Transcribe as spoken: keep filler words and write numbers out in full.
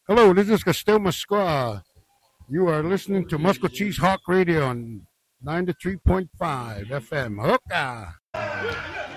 Hello, this is Castel Masqua. You are listening to Musco Cheese Hawk Radio on ninety-three point five F M. Hookah!